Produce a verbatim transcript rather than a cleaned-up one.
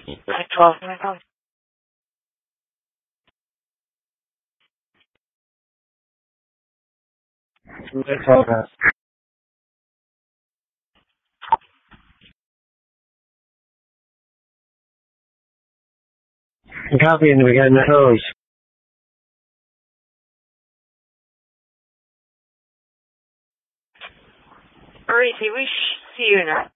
I twelve my phone. Let's talk about copy and we got in the hose. Alright, we see you now.